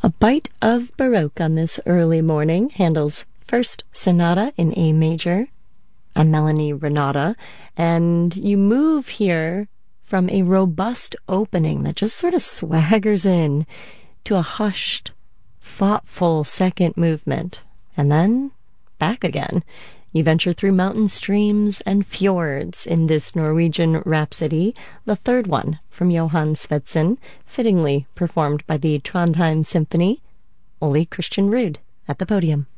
A bite of Baroque on this early morning. Handel's first sonata in A major. I'm Melanie Renata, and you move here from a robust opening that just sort of swaggers in to a hushed, thoughtful second movement, and then back again. You venture through mountain streams and fjords in this Norwegian rhapsody, the third one from Johan Svendsen, fittingly performed by the Trondheim Symphony. Ole Christian Ruud at the podium.